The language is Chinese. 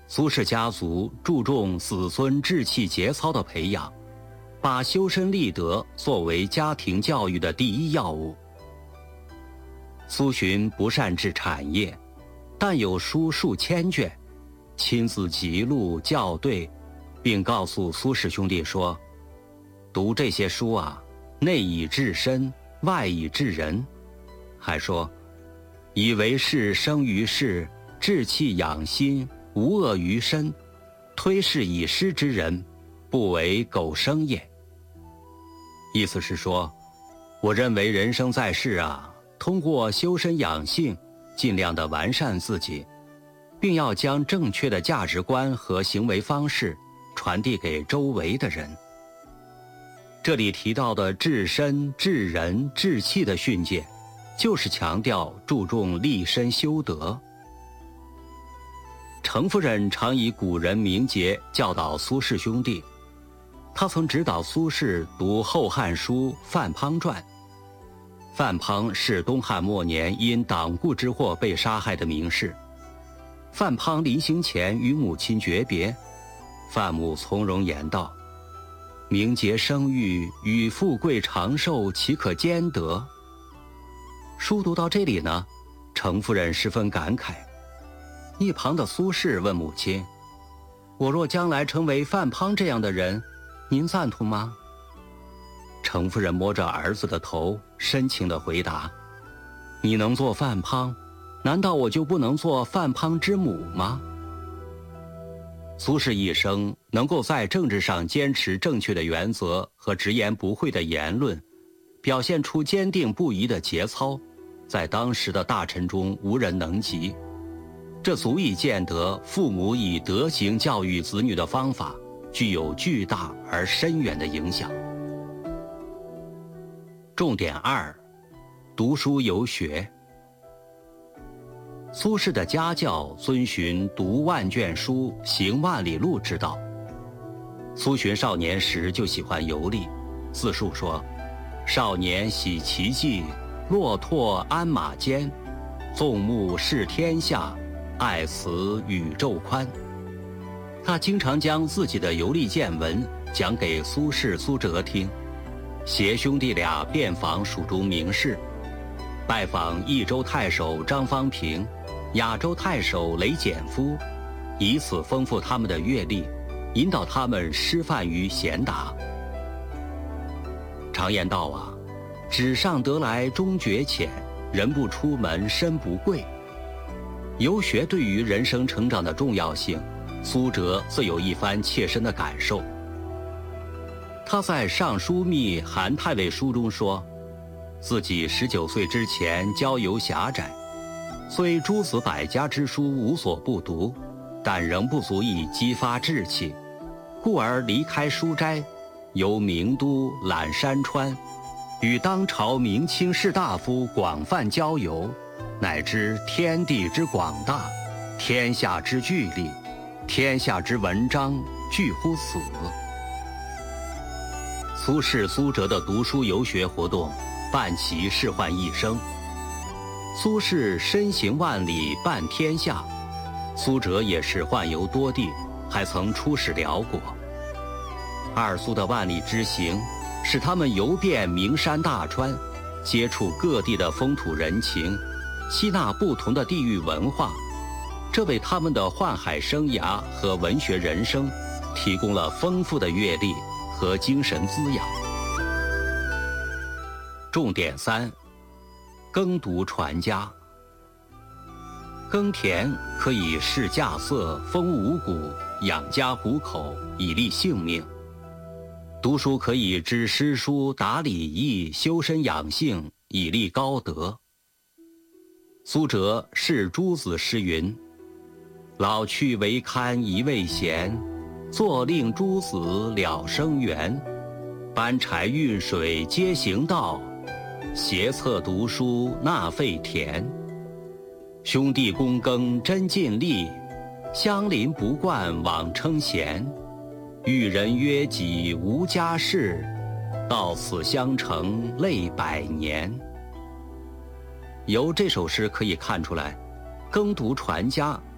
苏氏家族注重子孙志气节操的培养，把修身立德作为家庭教育的第一要务。苏洵不善治产业，但有书数千卷，亲自辑录校对，并告诉苏氏兄弟说：读这些书啊，内以治身，外以治人。还说：以为是生于世，志气养心，无恶于身，推是以失之人，不为苟生也。意思是说，我认为人生在世啊，通过修身养性，尽量的完善自己，并要将正确的价值观和行为方式传递给周围的人。这里提到的治身、治人、治气的训诫，就是强调注重立身修德。程夫人常以古人名节教导苏氏兄弟，他曾指导苏轼读《后汉书·范滂传》。范滂是东汉末年因党锢之祸被杀害的名士。范滂临行前与母亲诀别，范母从容言道：名节生育，与富贵长寿岂可兼得？书读到这里呢，程夫人十分感慨。一旁的苏轼问母亲：我若将来成为范滂这样的人，您赞同吗？程夫人摸着儿子的头，深情地回答：你能做范滂，难道我就不能做范滂之母吗？苏轼一生能够在政治上坚持正确的原则和直言不讳的言论，表现出坚定不移的节操，在当时的大臣中无人能及。这足以见得父母以德行教育子女的方法具有巨大而深远的影响。重点2：读书游学。苏轼的家教遵循读万卷书，行万里路之道。苏洵少年时就喜欢游历，自述说：少年喜奇迹，骆驼鞍马间，纵目视天下，爱此宇宙宽。他经常将自己的游历见闻讲给苏轼、苏辙听，携兄弟俩遍访蜀中名士，拜访益州太守张方平、雅州太守雷简夫，以此丰富他们的阅历，引导他们师范于贤达。常言道啊，纸上得来终觉浅，人不出门身不贵。游学对于人生成长的重要性，苏辙自有一番切身的感受。他在《尚书密韩太尉书》中说，自己19岁之前交游狭窄，虽诸子百家之书无所不读，但仍不足以激发志气，故而离开书斋，游名都、览山川，与当朝明清士大夫广泛交游，乃知天地之广大，天下之巨力，天下之文章具乎此。苏轼、苏辙的读书游学活动，伴其仕宦一生。苏轼身行万里半天下，苏辙也是宦游多地，还曾出使辽国。二苏的万里之行，使他们游遍名山大川，接触各地的风土人情，吸纳不同的地域文化，这为他们的宦海生涯和文学人生提供了丰富的阅历和精神滋养。重点3：耕读传家。耕田可以试稼穑，丰五谷，养家糊口，以利性命；读书可以知诗书，达礼义，修身养性，以立高德。苏辙是诸子诗云：老去为堪一未闲，坐令诸子了生源。搬柴运水皆行道，携册读书纳废田。兄弟躬耕真尽力，相邻不惯枉称贤。遇人约己无家室，到此相成泪百年。由这首诗可以看出来，耕读传家